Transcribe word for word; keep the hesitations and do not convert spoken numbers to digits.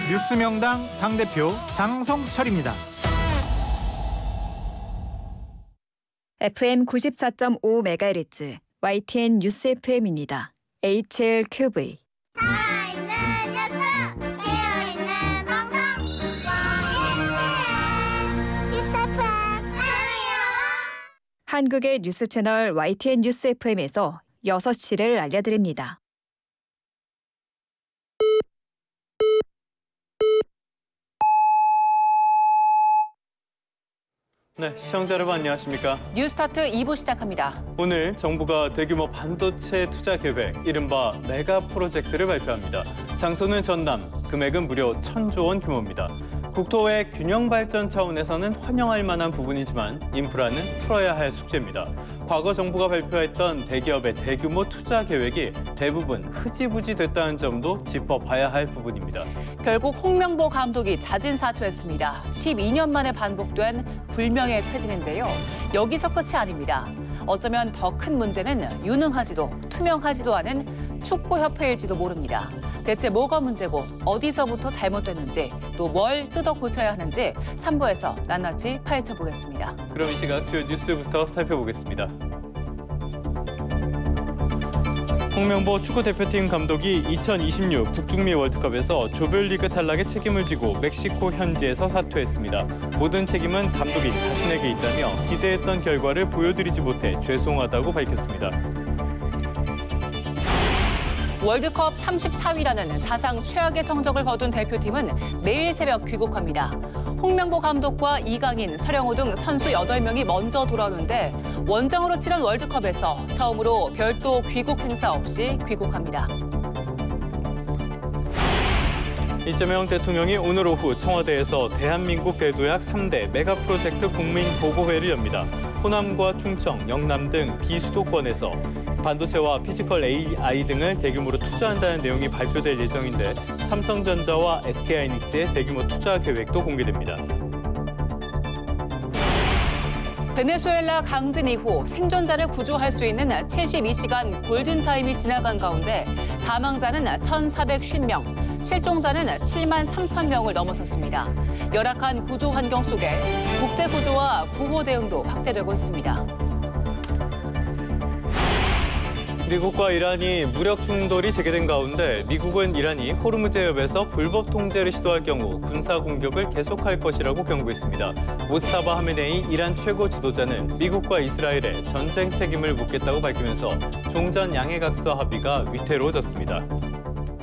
뉴스명당 당대표 장성철입니다. 에프엠 구십사 점 오 메가헤르츠 와이티엔 뉴스 에프엠입니다. 에이치엘큐브이 살아있는 뉴스, 깨어있는 방송, 뉴스 에프엠, 사랑해요. 한국의 뉴스 채널 와이티엔 뉴스 에프엠에서 여섯 시를 알려드립니다. 네, 시청자 여러분 안녕하십니까? 뉴스타트 이 부 시작합니다. 오늘 정부가 대규모 반도체 투자 계획, 이른바 메가 프로젝트를 발표합니다. 장소는 전남, 금액은 무려 천조 원 규모입니다. 국토의 균형 발전 차원에서는 환영할 만한 부분이지만 인프라는 풀어야 할 숙제입니다. 과거 정부가 발표했던 대기업의 대규모 투자 계획이 대부분 흐지부지 됐다는 점도 짚어봐야 할 부분입니다. 결국 홍명보 감독이 자진 사퇴했습니다. 십이 년 만에 반복된 불명예 퇴진인데요. 여기서 끝이 아닙니다. 어쩌면 더 큰 문제는 유능하지도 투명하지도 않은 축구협회일지도 모릅니다. 대체 뭐가 문제고 어디서부터 잘못됐는지 또 뭘 뜯어 고쳐야 하는지 삼 부에서 낱낱이 파헤쳐보겠습니다. 그럼 이 시각 주요 뉴스부터 살펴보겠습니다. 홍명보 축구대표팀 감독이 이천이십육 북중미 월드컵에서 조별리그 탈락의 책임을 지고 멕시코 현지에서 사퇴했습니다. 모든 책임은 감독인 자신에게 있다며 기대했던 결과를 보여드리지 못해 죄송하다고 밝혔습니다. 월드컵 삼십사 위라는 사상 최악의 성적을 거둔 대표팀은 내일 새벽 귀국합니다. 홍명보 감독과 이강인, 서령호 등 선수 여덟 명이 먼저 돌아오는데 원정으로 치른 월드컵에서 처음으로 별도 귀국 행사 없이 귀국합니다. 이재명 대통령이 오늘 오후 청와대에서 대한민국 대도약 삼 대 메가 프로젝트 국민 보고회를 엽니다. 호남과 충청, 영남 등 비수도권에서 반도체와 피지컬 에이아이 등을 대규모로 투자한다는 내용이 발표될 예정인데 삼성전자와 에스케이하이닉스의 대규모 투자 계획도 공개됩니다. 베네수엘라 강진 이후 생존자를 구조할 수 있는 칠십이 시간 골든타임이 지나간 가운데 사망자는 천사백오십 명, 실종자는 칠만 삼천 명을 넘어섰습니다. 열악한 구조 환경 속에 국제 구조와 구호 대응도 확대되고 있습니다. 미국과 이란이 무력 충돌이 재개된 가운데 미국은 이란이 호르무즈 해협에서 불법 통제를 시도할 경우 군사 공격을 계속할 것이라고 경고했습니다. 모스타바 하메네이 이란 최고 지도자는 미국과 이스라엘에 전쟁 책임을 묻겠다고 밝히면서 종전 양해각서 합의가 위태로워졌습니다.